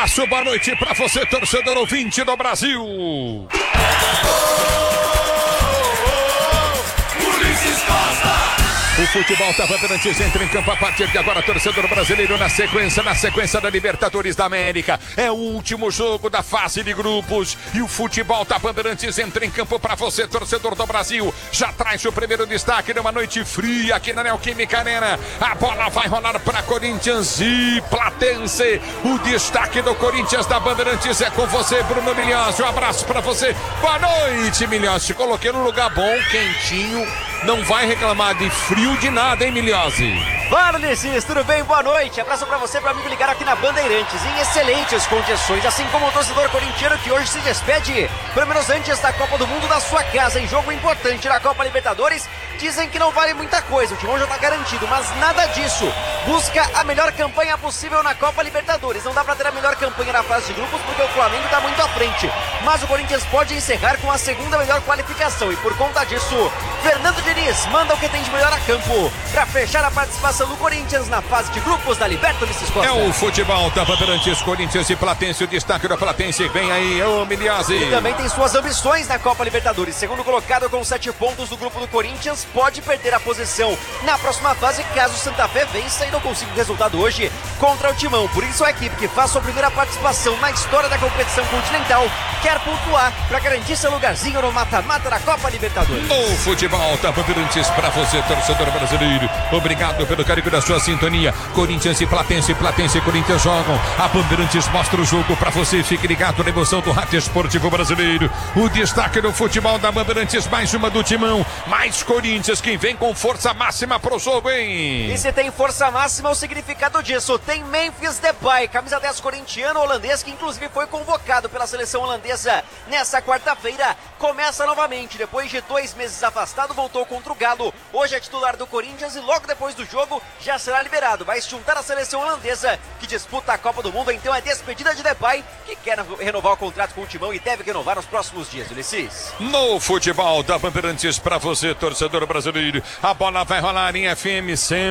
abraço, boa noite pra você, torcedor ouvinte do Brasil. O futebol da Bandeirantes entra em campo a partir de agora, torcedor brasileiro, na sequência da Libertadores da América. É o último jogo da fase de grupos e o futebol da Bandeirantes entra em campo para você, torcedor do Brasil. Já traz o primeiro destaque numa noite fria aqui na Neoquímica Arena. A bola vai rolar para Corinthians e Platense. O destaque do Corinthians da Bandeirantes é com você, Bruno Milhões. Um abraço para você. Boa noite, Milhões. Te coloquei num lugar bom, quentinho. Não vai reclamar de frio de nada, hein, Milhose? Fala, Ulisses, tudo bem? Boa noite. Abraço pra você, pra amigo ligado aqui na Bandeirantes, em excelentes condições, assim como o torcedor corintiano que hoje se despede, pelo menos antes da Copa do Mundo, da sua casa, em jogo importante na Copa Libertadores. Dizem que não vale muita coisa, o Timão já tá garantido, mas nada disso. Busca a melhor campanha possível na Copa Libertadores. Não dá pra ter a melhor campanha na fase de grupos porque o Flamengo tá muito à frente, mas o Corinthians pode encerrar com a segunda melhor qualificação e por conta disso, Fernando Diniz manda o que tem de melhor a campo pra fechar a participação do Corinthians na fase de grupos da Libertadores. É o futebol da Bandeirantes, Corinthians e Platense, o destaque da Platense, vem aí, ô Milhose. E também tem suas ambições na Copa Libertadores, segundo colocado com 7 pontos do grupo do Corinthians, pode perder a posição na próxima fase caso o Santa Fé vença e não consiga o resultado hoje contra o Timão. Por isso a equipe que faz sua primeira participação na história da competição continental quer pontuar para garantir seu lugarzinho no mata-mata da Copa Libertadores. O futebol da Bandeirantes para você, torcedor brasileiro. Obrigado pelo carinho da sua sintonia. Corinthians e Platense e Corinthians jogam. A Bandeirantes mostra o jogo para você. Fique ligado na emoção do rádio esportivo brasileiro. O destaque do futebol da Bandeirantes, mais uma do Timão, mais Corinthians, quem vem com força máxima pro jogo, hein? E se tem força máxima, o significado disso, tem Memphis Depay, camisa 10 corintiano, holandês, que inclusive foi convocado pela seleção holandesa nessa quarta-feira. Começa novamente, depois de 2 meses afastado, voltou contra o Galo. Hoje é titular do Corinthians e logo depois do jogo já será liberado. Vai se juntar à seleção holandesa que disputa a Copa do Mundo. Então é despedida de Depay, que quer renovar o contrato com o Timão e deve renovar nos próximos dias, Ulisses. No futebol da Bandeirantes para você, torcedor brasileiro, a bola vai rolar em FM 100.